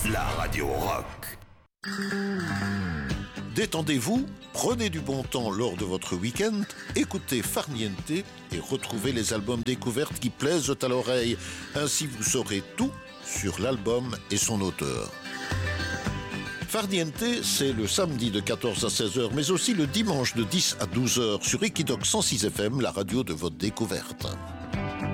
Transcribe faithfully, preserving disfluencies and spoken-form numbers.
la radio rock. Détendez-vous, prenez du bon temps lors de votre week-end, écoutez Farniente et retrouvez les albums découvertes qui plaisent à l'oreille. Ainsi vous saurez tout sur l'album et son auteur. Farniente, c'est le samedi de quatorze à seize heures, mais aussi le dimanche de dix à douze heures sur Equidoc cent six F M, la radio de votre découverte.